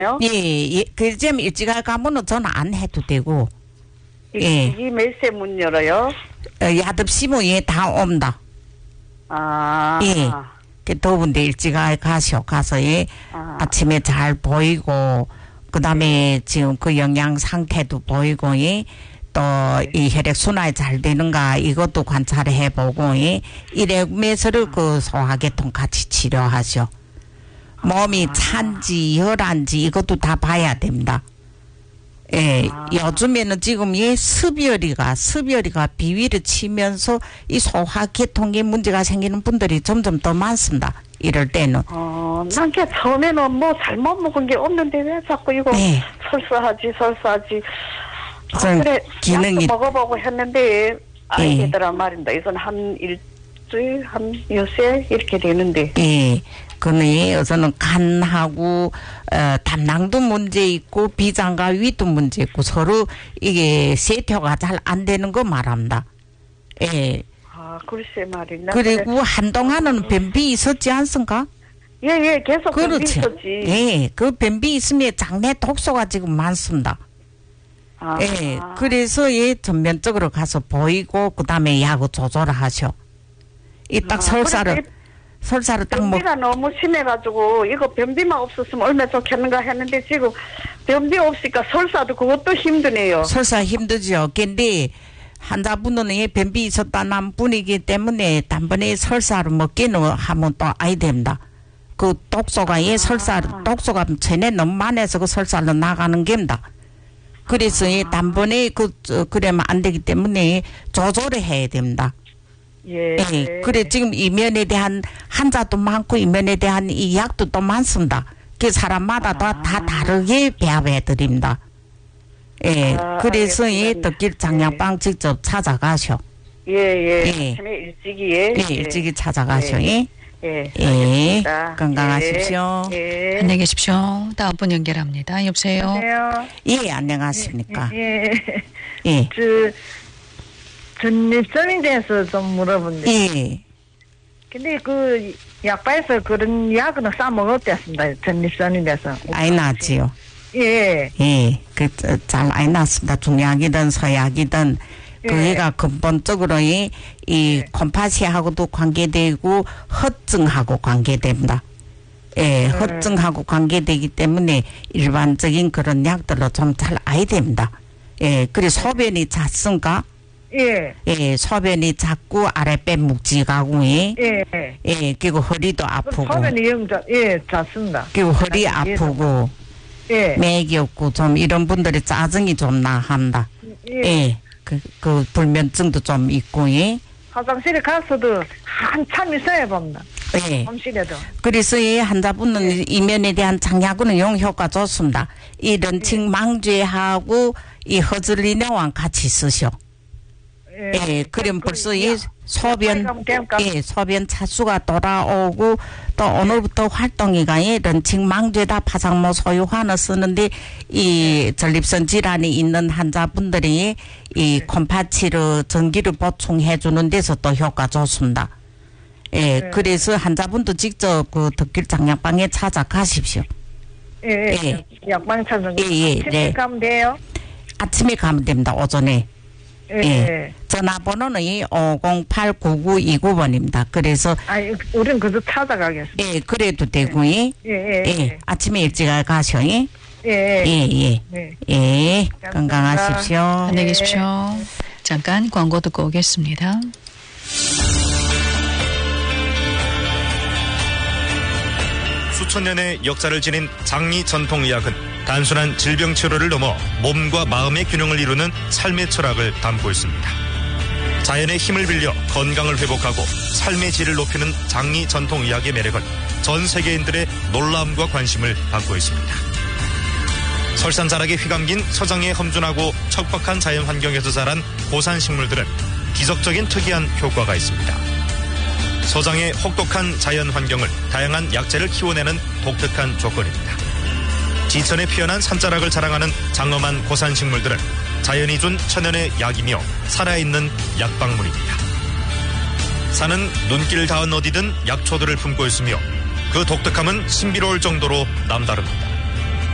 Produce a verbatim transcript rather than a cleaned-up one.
예, 예. 그 점 일찍 가면은 전화 안 해도 되고. 예. 이 몇 시 문 열어요? 어, 야듭시면 예, 다 옵니다. 아. 예. 그 더운데 일찍 가시오. 가서 예. 아. 아침에 잘 보이고, 그 다음에 지금 그 영양 상태도 보이고, 예. 또 이 혈액 순환이 잘 되는가 이것도 관찰해 보고, 예. 이래면서를 그 소화계통 같이 치료하셔. 몸이 찬지 열한지 이것도 다 봐야 됩니다. 예, 아. 요즘에는 지금 이 습열이가 습열이가 비위를 치면서 이 소화계통에 문제가 생기는 분들이 점점 더 많습니다. 이럴 때는. 어, 난 그 처음에는 뭐 잘못 먹은 게 없는데 왜 자꾸 이거 네. 설사하지 설사하지. 아, 우선 그래 기능이- 약도 먹어보고 했는데 아이 네. 되더란 말입니다. 이건 한 일주일 한 요새 이렇게 되는데. 예, 그는 예, 우선은 간하고 어, 담낭도 문제 있고 비장과 위도 문제 있고 서로 이게 세태가 잘 안 되는 거 말합니다. 예. 아 글쎄 말이나. 그리고 한동안은 변비 있었지 않습니까? 예예 계속 그렇지. 있었지. 예, 그 변비 있으면 장내 독소가 지금 많습니다. 아, 예, 그래서 예 전면적으로 가서 보이고 그 다음에 약을 조절을 하셔. 이 딱 아, 설사를 그렇지. 설사를 딱 먹. 변비가 너무 심해가지고 이거 변비만 없었으면 얼마나 좋겠는가 했는데 지금 변비 없으니까 설사도 그것도 힘드네요. 설사 힘들죠. 근데 환자분은 예 변비 있었다는 분이기 때문에 단번에 설사를 먹기는 하면 또 아이 됩니다. 그 독소가 예 설사 독소가 체내 너무 많아서 그 설사로 나가는 겁니다. 그래서 예 단번에 그 저, 그러면 안 되기 때문에 조절을 해야 됩니다. 예. 예, 그래 지금 이면에 대한 환자도 많고 이면에 대한 이 약도 또 많습니다. 그 사람마다 다, 다 다르게 배합해 드립니다. 예, 아, 그래서 이 알겠습니다. 떡길 장량빵 직접 찾아가셔. 예, 예. 예. 아침에 일찍이에. 예, 일찍이 찾아가셔. 예, 예. 예, 알겠습니다. 건강하십시오. 예. 예. 안녕히 계십시오. 다음 분 연결합니다. 여보세요. 안녕하세요. 예, 안녕하십니까. 예. 예, 저, 전립선에 대해서 좀 물어본데. 예, 근데 그, 약발에서 그런 약은 싸 먹었댔습니다. 전립선에 대해서. 아이 났지요. 예. 예, 그, 잘 아이 났습니다. 중약이든 서약이든, 그 예. 애가 근본적으로 이, 이 콤파시하고도 관계되고, 허증하고 관계됩니다. 예, 허증하고 관계되기 때문에 일반적인 그런 약들로 좀 잘 아야 됩니다. 예, 그리고 소변이 잦습니까? 예. 예, 소변이 잦고 아랫배 묵직하고, 예, 예. 예, 그리고 허리도 아프고, 소변이 영자, 예, 잤습니다. 그리고 허리 아니, 아프고, 예. 맥이 없고, 좀 이런 분들이 짜증이 좀 나한다. 예. 예, 그, 그, 불면증도 좀 있고, 예. 화장실에 가서도 한참 있어야 봅니다. 예. 홈실에도. 그래서 이 환자분은 이면에 대한 장약은 용 효과 좋습니다. 이 런칭 망죄하고 이 허즐리네와 같이 쓰셔. 예, 그럼 벌써 이 소변, 예, 소변 차수가 돌아오고 또 오늘부터 활동이가 예, 런칭 망죄다 파상모 소유환을 쓰는데 이 전립선 질환이 있는 환자분들이 이 콤파치를 전기를 보충해 주는 데서 또 효과 좋습니다. 예, 네. 그래서 환자분도 직접 그 덕길 장약방에 찾아가십시오. 예, 예. 예. 약방 찾는 거. 예, 예, 아침에 네. 가면 돼요? 아침에 가면 됩니다. 오전에. 예. 예. 예. 전화번호는 이 오공팔 구구이구 번입니다. 그래서 아, 우린 그저 찾아가겠습니다. 예, 그래도 되고, 예. 예, 예. 예, 아침에 일찍 가셔, 예. 예, 예. 예, 예. 네. 예, 감사합니다. 건강하십시오. 안녕히 네. 계십시오. 잠깐 광고 듣고 오겠습니다. 수천 년의 역사를 지닌 장리 전통의학은 단순한 질병 치료를 넘어 몸과 마음의 균형을 이루는 삶의 철학을 담고 있습니다. 자연의 힘을 빌려 건강을 회복하고 삶의 질을 높이는 장리 전통의학의 매력은 전 세계인들의 놀라움과 관심을 받고 있습니다. 설산자락에 휘감긴 서장의 험준하고 척박한 자연 환경에서 자란 고산식물들은 기적적인 특이한 효과가 있습니다. 서장의 혹독한 자연 환경을 다양한 약재를 키워내는 독특한 조건입니다. 지천에 피어난 산자락을 자랑하는 장엄한 고산식물들은 자연이 준 천연의 약이며 살아있는 약방문입니다. 산은 눈길 닿은 어디든 약초들을 품고 있으며 그 독특함은 신비로울 정도로 남다릅니다.